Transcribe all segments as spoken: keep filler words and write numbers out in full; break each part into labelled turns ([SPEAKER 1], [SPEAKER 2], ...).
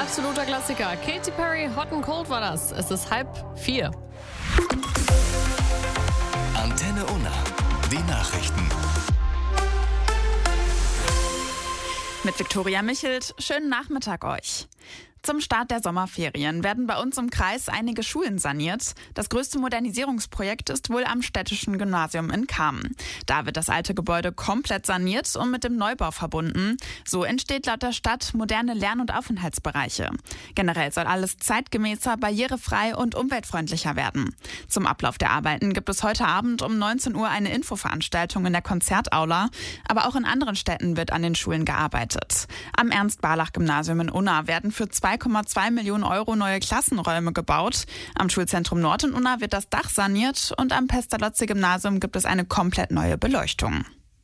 [SPEAKER 1] absoluter Klassiker. Katy Perry, Hot and Cold war das. Es ist halb vier.
[SPEAKER 2] Antenne Unna, die Nachrichten.
[SPEAKER 3] Mit Viktoria Michelt, schönen Nachmittag euch. Zum Start der Sommerferien werden bei uns im Kreis einige Schulen saniert. Das größte Modernisierungsprojekt ist wohl am Städtischen Gymnasium in Kamen. Da wird das alte Gebäude komplett saniert und mit dem Neubau verbunden. So entsteht laut der Stadt moderne Lern- und Aufenthaltsbereiche. Generell soll alles zeitgemäßer, barrierefrei und umweltfreundlicher werden. Zum Ablauf der Arbeiten gibt es heute Abend um neunzehn Uhr eine Infoveranstaltung in der Konzertaula. Aber auch in anderen Städten wird an den Schulen gearbeitet. Am Ernst-Barlach-Gymnasium in Unna werden für zwei Komma zwei Millionen Euro neue Klassenräume gebaut. Am Schulzentrum Nord in Unna wird das Dach saniert und am Pestalozzi-Gymnasium gibt es eine komplett neue Beleuchtung.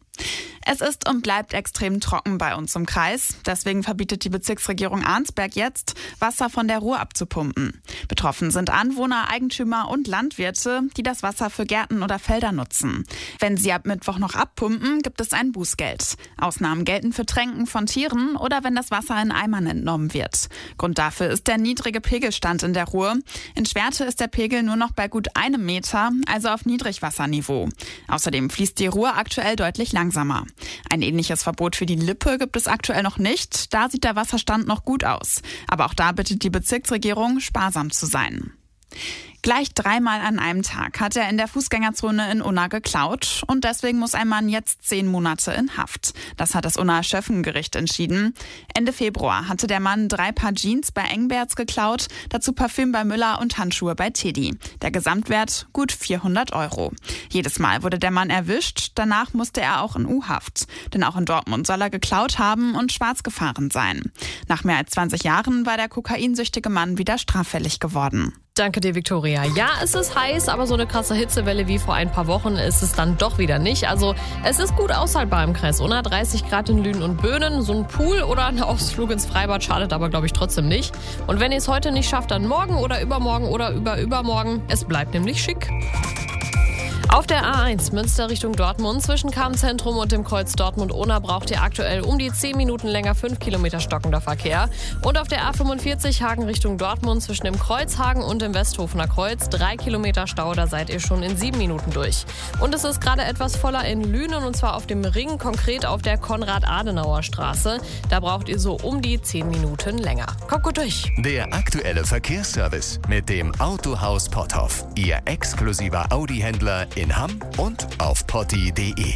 [SPEAKER 3] Es ist und bleibt extrem trocken bei uns im Kreis. Deswegen verbietet die Bezirksregierung Arnsberg jetzt, Wasser von der Ruhr abzupumpen. Betroffen sind Anwohner, Eigentümer und Landwirte, die das Wasser für Gärten oder Felder nutzen. Wenn sie ab Mittwoch noch abpumpen, gibt es ein Bußgeld. Ausnahmen gelten für Tränken von Tieren oder wenn das Wasser in Eimern entnommen wird. Grund dafür ist der niedrige Pegelstand in der Ruhr. In Schwerte ist der Pegel nur noch bei gut einem Meter, also auf Niedrigwasserniveau. Außerdem fließt die Ruhr aktuell deutlich langsamer. Ein ähnliches Verbot für die Lippe gibt es aktuell noch nicht. Da sieht der Wasserstand noch gut aus. Aber auch da bittet die Bezirksregierung, sparsam zu sein. Gleich dreimal an einem Tag hat er in der Fußgängerzone in Unna geklaut und deswegen muss ein Mann jetzt zehn Monate in Haft. Das hat das Unna Schöffengericht entschieden. Ende Februar hatte der Mann drei Paar Jeans bei Engberts geklaut, dazu Parfüm bei Müller und Handschuhe bei Teddy. Der Gesamtwert gut vierhundert Euro. Jedes Mal wurde der Mann erwischt, danach musste er auch in U-Haft. Denn auch in Dortmund soll er geklaut haben und schwarz gefahren sein. Nach mehr als zwanzig Jahren war der kokainsüchtige Mann wieder straffällig geworden.
[SPEAKER 1] Danke dir, Viktoria. Ja, es ist heiß, aber so eine krasse Hitzewelle wie vor ein paar Wochen ist es dann doch wieder nicht. Also es ist gut aushaltbar im Kreis Unna, dreißig Grad in Lünen und Böhnen. So ein Pool oder ein Ausflug ins Freibad schadet aber, glaube ich, trotzdem nicht. Und wenn ihr es heute nicht schafft, dann morgen oder übermorgen oder überübermorgen. Es bleibt nämlich schick. Auf der A eins Münster Richtung Dortmund zwischen Kamen-Zentrum und dem Kreuz Dortmund-Unna braucht ihr aktuell um die zehn Minuten länger fünf Kilometer stockender Verkehr. Und auf der A fünfundvierzig Hagen Richtung Dortmund zwischen dem Kreuzhagen und dem Westhofener Kreuz drei Kilometer Stau, da seid ihr schon in sieben Minuten durch. Und es ist gerade etwas voller in Lünen und zwar auf dem Ring, konkret auf der Konrad-Adenauer-Straße. Da braucht ihr so um die zehn Minuten länger. Kommt gut durch.
[SPEAKER 2] Der aktuelle Verkehrsservice mit dem Autohaus Potthoff. Ihr exklusiver Audi-Händler in Hamm und auf potti punkt de.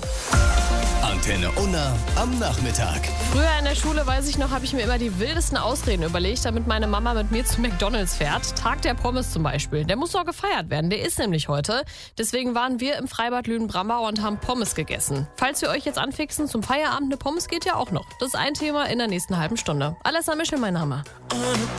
[SPEAKER 2] Antenne Unna am Nachmittag.
[SPEAKER 1] Früher in der Schule, weiß ich noch, habe ich mir immer die wildesten Ausreden überlegt, damit meine Mama mit mir zu McDonald's fährt. Tag der Pommes zum Beispiel. Der muss noch gefeiert werden. Der ist nämlich heute. Deswegen waren wir im Freibad Lünen-Brambau und haben Pommes gegessen. Falls wir euch jetzt anfixen zum Feierabend, eine Pommes geht ja auch noch. Das ist ein Thema in der nächsten halben Stunde. Alessa Michel, mein Name.